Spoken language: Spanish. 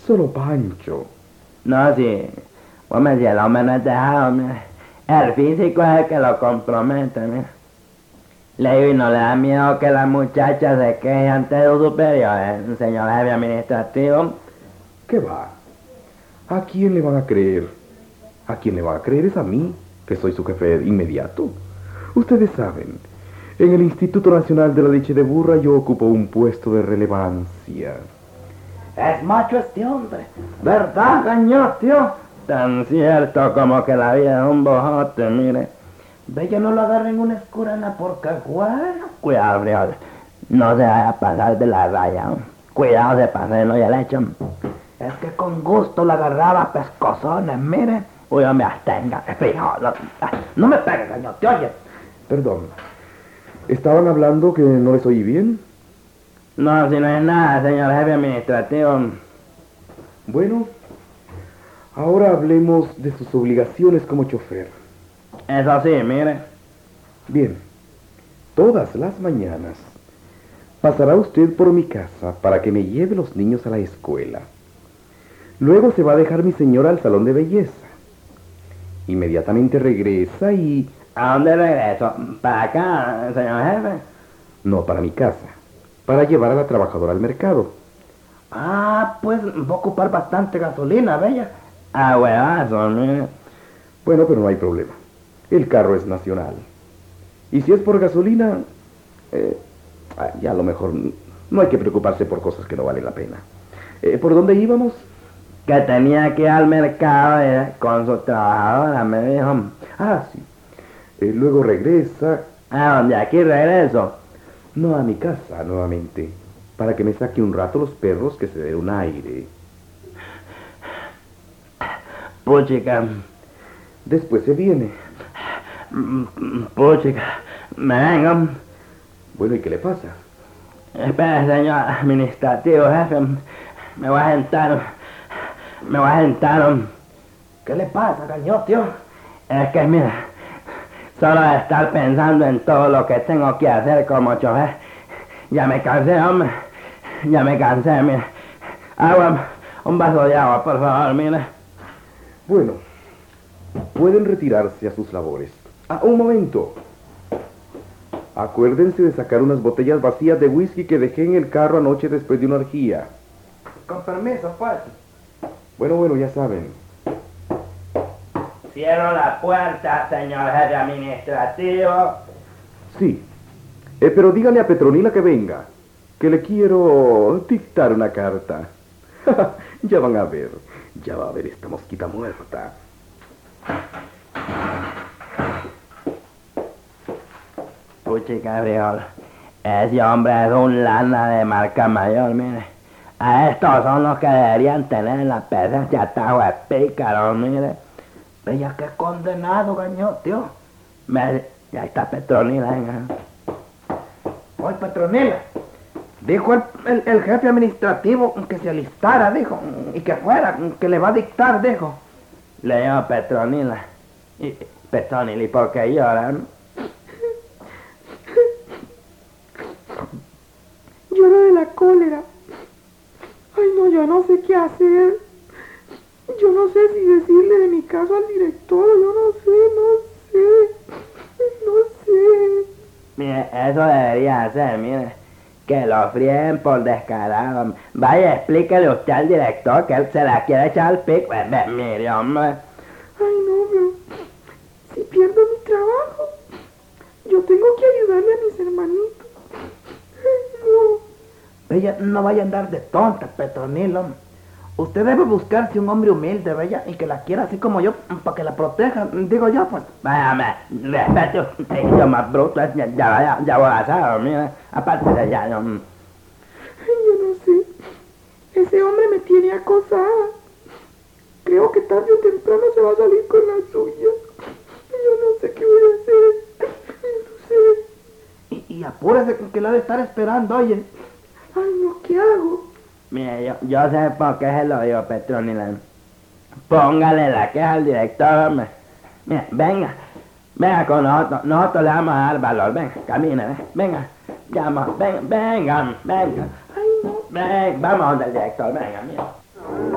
Solo Pancho. No, sí. Hombre, si el hombre no es dejado, mire. El físico es el que lo compromete, mire. Le digo, y no le da miedo que la muchacha se queje ante los superiores, señor jefe administrativo. ¿Qué va? ¿A quién le van a creer? ¿A quién le van a creer? Es a mí, que soy su jefe inmediato. Ustedes saben, en el Instituto Nacional de la Leche de Burra yo ocupo un puesto de relevancia. Es macho este hombre, ¿verdad, gañotio? Tan cierto como que la vida es un bojote, mire. Ve que no lo agarren una escurana porque bueno. Cuidado, friol. No se vaya a pasar de la raya. Cuidado se pase, no ya le echan. Es que con gusto la agarraba pescozones, mire. Uy, me abstenga, frijol. No me pegues, gañote, oye. Perdón. ¿Estaban hablando que no les oí bien? No, si no es nada, señor jefe administrativo. Bueno, ahora hablemos de sus obligaciones como chofer. Eso sí, mire. Bien, todas las mañanas pasará usted por mi casa para que me lleve los niños a la escuela. Luego se va a dejar mi señora al salón de belleza. Inmediatamente regresa y... ¿A dónde regreso? ¿Para acá, señor jefe? No, para mi casa. Para llevar a la trabajadora al mercado. Ah, pues va a ocupar bastante gasolina, bella. Ah, huevazo, mire. Bueno, pero no hay problema. El carro es nacional. Y si es por gasolina, ya a lo mejor no hay que preocuparse por cosas que no valen la pena. ¿Por dónde íbamos? Que tenía que ir al mercado con su trabajadora, me dijo. Ah, sí. Luego regresa. ¿A dónde? Aquí regreso. No, a mi casa nuevamente. Para que me saque un rato los perros que se den un aire. Puchica. Después se viene. Puchica. Me vengo. Bueno, ¿y qué le pasa? Espera, señor administrativo, jefe. Me voy a sentar. ¿Qué le pasa, gañotio? Es que, mira, solo de estar pensando en todo lo que tengo que hacer como chofer, ya me cansé, hombre. Ya me cansé, mira. Agua, un vaso de agua, por favor, mira. Bueno, pueden retirarse a sus labores. Ah, un momento. Acuérdense de sacar unas botellas vacías de whisky que dejé en el carro anoche después de una orgía. Con permiso, pues. Bueno, ya saben. Cierro la puerta, señor jefe administrativo. Sí. Pero dígale a Petronila que venga, que le quiero dictar una carta. Ya van a ver. Ya va a ver esta mosquita muerta. Puchica, friol. Ese hombre es un lana de marca mayor, mire. A estos son los que deberían tener en la presencia atajo de pícaro, mire. Veía que condenado, gañotio. Ya está Petronila, venga. Oye, Petronila. Dijo el jefe administrativo que se alistara, dijo, y que fuera, que le va a dictar, dijo. Le digo Petronila. Petronila, ¿y por qué lloran? Lloro de la cólera. Ay, no, yo no sé qué hacer. Yo no sé si decirle de mi caso al director. Yo no sé. Mire, eso debería hacer, mire. Que lo fríen por descarado. Vaya, explíquele usted al director que él se la quiere echar al pico. Mire, hombre. Ay, no, pero si pierdo mi trabajo, yo tengo que ayudarle a mis hermanitos. Ay, no. Ella no vaya a andar de tonta, Petronila. Usted debe buscarse un hombre humilde, bella, y que la quiera así como yo, para que la proteja, digo yo, pues. Váyame, respete usted, yo más bruto, ya voy a hacer, mire, aparte de ya, yo... Ay, yo no sé. Ese hombre me tiene acosada. Creo que tarde o temprano se va a salir con la suya. Yo no sé qué voy a hacer. No sé. Y apúrese que la de estar esperando, oye. Ay, no, ¿qué hago? Mire, yo sé por qué se lo digo, Petronila. Póngale la queja al director, hombre. Mire, venga con nosotros le vamos a dar valor, venga, camine, venga, llama, venga. Ay, no. Vamos donde el director, venga, mira.